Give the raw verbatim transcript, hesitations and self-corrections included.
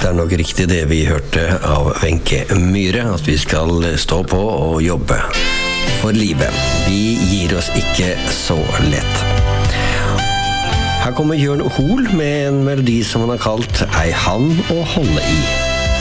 Det er nok riktig det vi hørte av Wenche Myhre, at vi skal stå på og jobbe for livet. Vi gir oss ikke så lett. Her kommer Jørn Hoel med en melodi som han har kalt «Ei hand å holde i».